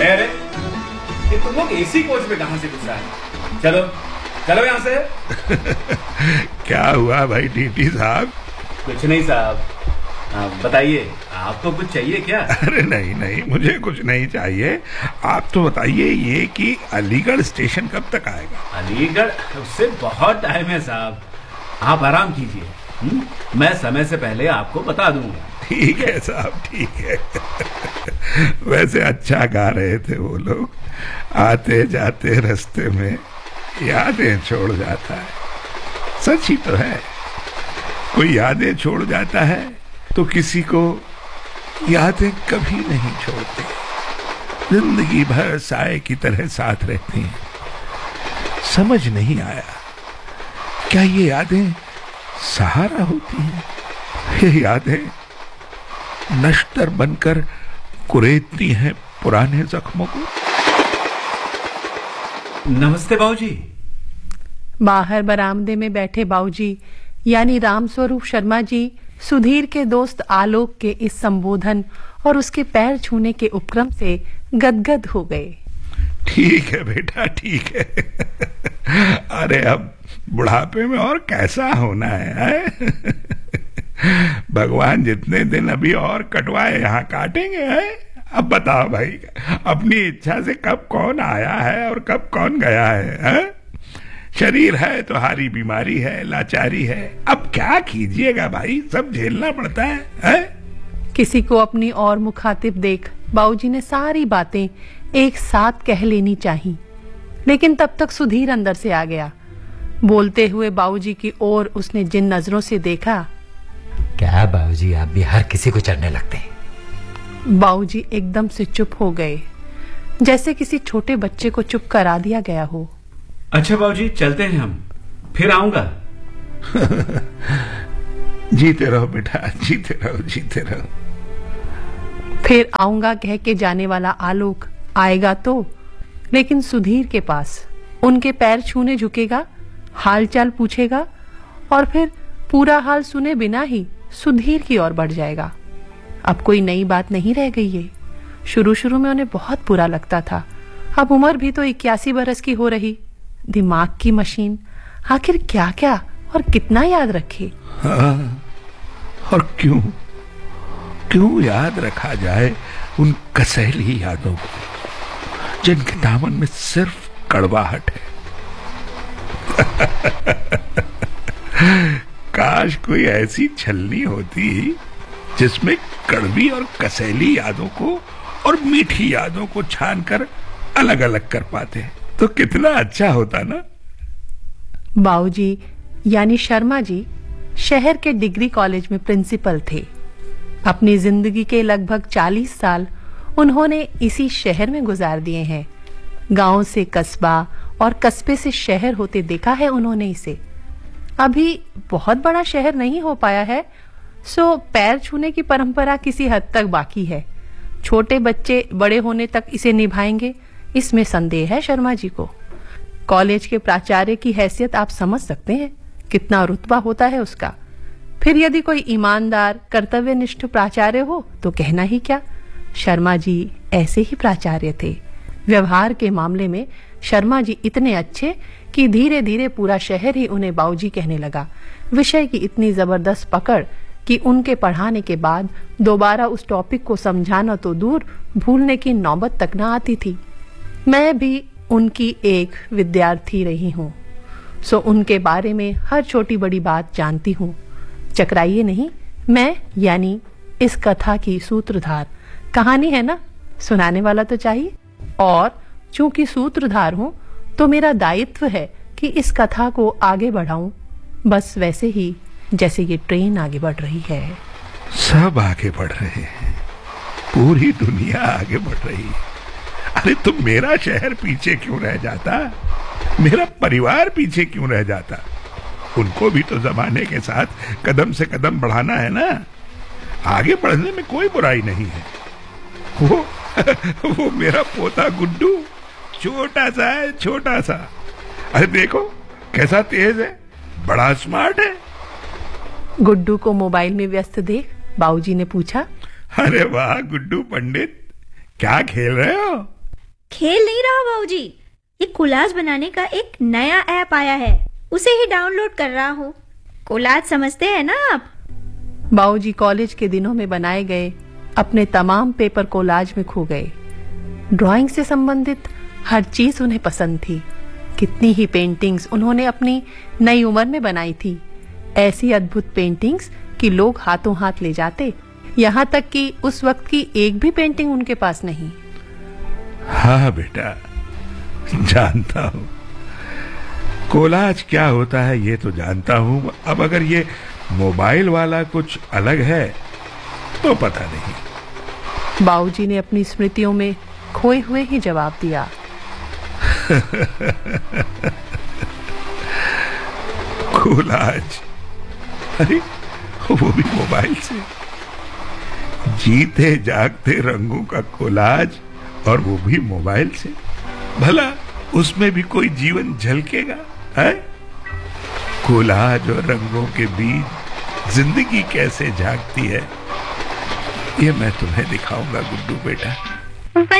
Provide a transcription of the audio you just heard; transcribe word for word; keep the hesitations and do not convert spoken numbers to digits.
अरे ये तुम लोग एसी कोच में कहां से घुस रहा है? चलो चलो यहां से। क्या हुआ भाई टीटी साहब? कुछ नहीं साहब, बताइए आपको कुछ चाहिए क्या? अरे नहीं नहीं, मुझे कुछ नहीं चाहिए। आप तो बताइए ये कि अलीगढ़ स्टेशन कब तक आएगा? अलीगढ़ उससे बहुत टाइम है साहब, आप आराम कीजिए, मैं समय से पहले आपको बता दूंगा। ठीक है साहब, ठीक है। वैसे अच्छा गा रहे थे वो लोग, आते जाते रास्ते में यादें छोड़ जाता है। सच ही तो है, कोई यादें छोड़ जाता है तो किसी को यादें कभी नहीं छोड़ती, जिंदगी भर साए की तरह साथ रहती हैं। समझ नहीं आया, क्या ये यादें सहारा होती हैं? ये यादें नश्तर बनकर कुरेदती हैं पुराने जख्मों को। नमस्ते बाबूजी। बाहर बरामदे में बैठे बाबूजी यानी रामस्वरूप शर्मा जी सुधीर के दोस्त आलोक के इस संबोधन और उसके पैर छूने के उपक्रम से गदगद हो गए। ठीक है बेटा, ठीक है। अरे अब बुढ़ापे में और कैसा होना है, है? भगवान जितने दिन अभी और कटवाए यहाँ काटेंगे, है? अब बताओ भाई, अपनी इच्छा से कब कौन आया है और कब कौन गया है, है? शरीर है तो हारी बीमारी है, लाचारी है, अब क्या कीजिएगा भाई, सब झेलना पड़ता है, है? किसी को अपनी और मुखातिब देख बाबूजी ने सारी बातें एक साथ कह लेनी चाहिए, लेकिन तब तक सुधीर अंदर से आ गया। बोलते हुए बाबूजी की ओर उसने जिन नजरों से देखा। क्या बाबूजी, आप भी हर किसी को चढ़ने लगते हैं? बाबूजी एकदम से चुप हो गए, जैसे किसी छोटे बच्चे को चुप करा दिया गया हो। अच्छा बाबूजी, चलते हैं हम, फिर आऊंगा। जीते रहो बेटा, जीते रहो, जीते रहो। फिर आऊंगा कह के जाने वाला आलोक आएगा तो, लेकिन सुधीर के पास उनके पैर छूने झुकेगा, हालचाल पूछेगा और फिर पूरा हाल सुने बिना ही सुधीर की ओर बढ़ जाएगा। अब कोई नई बात नहीं रह गई है। शुरू शुरू में उन्हें बहुत बुरा लगता था, अब उम्र भी तो इक्यासी बरस की हो रही। दिमाग की मशीन आखिर क्या क्या और कितना याद रखे? हाँ, और क्यों क्यों याद रखा जाए उन कसैली यादों को जिनके दामन में सिर्फ कड़वाहट है। काश कोई ऐसी छलनी होती जिसमें कड़वी और कसैली यादों को और मीठी यादों को छानकर अलग अलग कर पाते, तो कितना अच्छा होता ना। बाबूजी यानी शर्मा जी शहर के डिग्री कॉलेज में प्रिंसिपल थे। अपनी जिंदगी के लगभग चालीस साल उन्होंने इसी शहर में गुजार दिए हैं। गांव से कस्बा और कस्बे से शहर होते देखा है उन्होंने इसे। अभी बहुत बड़ा शहर नहीं हो पाया है, सो पैर छूने की परंपरा किसी हद तक बाकी है। छोटे बच्चे बड़े होने तक इसे निभाएंगे, इसमें संदेह है शर्मा जी को। कॉलेज के प्राचार्य की हैसियत आप समझ सकते हैं, कितना रुतबा होता है उसका। फिर यदि कोई ईमानदार कर्तव्यनिष्ठ प्राचार्य हो तो कहना ही क्या। शर्मा जी ऐसे ही प्राचार्य थे। व्यवहार के मामले में शर्मा जी इतने अच्छे कि धीरे धीरे पूरा शहर ही उन्हें बाबूजी कहने लगा। विषय की इतनी जबरदस्त पकड़ कि उनके पढ़ाने के बाद दोबारा उस टॉपिक को समझाना तो दूर, भूलने की नौबत तक न आती थी। मैं भी उनकी एक विद्यार्थी रही हूँ, सो उनके बारे में हर छोटी बड़ी बात जानती हूँ। चकराइए नहीं, मैं यानी इस कथा की सूत्रधार। कहानी है ना, सुनाने वाला तो चाहिए, और चूंकि सूत्रधार हूँ तो मेरा दायित्व है कि इस कथा को आगे बढ़ाऊं, बस वैसे ही जैसे ये ट्रेन आगे बढ़ रही है। सब आगे बढ़ रहे हैं, पूरी दुनिया आगे बढ़ रही है। अरे तुम, मेरा शहर पीछे क्यों रह जाता, मेरा परिवार पीछे क्यों रह जाता? उनको भी तो जमाने के साथ कदम से कदम बढ़ाना है ना। आगे बढ़ने में कोई बुराई नहीं है। वो वो मेरा पोता गुड्डू छोटा सा है, छोटा सा। अरे देखो कैसा तेज है, बड़ा स्मार्ट है। गुड्डू को मोबाइल में व्यस्त देख बाबूजी ने पूछा। अरे वाह गुड्डू पंडित, क्या खेल रहे हो? खेल नहीं रहा बाबूजी, ये कोलाज बनाने का एक नया ऐप आया है, उसे ही डाउनलोड कर रहा हूँ। कोलाज समझते हैं ना आप? बाबूजी कॉलेज के दिनों में बनाए गए अपने तमाम पेपर कोलाज में खो गए। ड्राइंग से संबंधित हर चीज उन्हें पसंद थी। कितनी ही पेंटिंग्स उन्होंने अपनी नई उम्र में बनाई थी, ऐसी अद्भुत पेंटिंग्स कि लोग हाथों हाथ ले जाते। यहाँ तक कि उस वक्त की एक भी पेंटिंग उनके पास नहीं। हाँ बेटा, जानता हूँ कोलाज क्या होता है, ये तो जानता हूँ। अब अगर ये मोबाइल वाला कुछ अलग है तो पता नहीं। बाबूजी ने अपनी स्मृतियों में खोए हुए ही जवाब दिया। कोलाज, अरे वो भी मोबाइल से। जीते जागते रंगों का कोलाज, और वो भी मोबाइल से। भला उसमें भी कोई जीवन झलकेगा है? कोलाज और रंगों के बीच जिंदगी कैसे झांकती है, ये मैं तुम्हें दिखाऊंगा गुड्डू बेटा।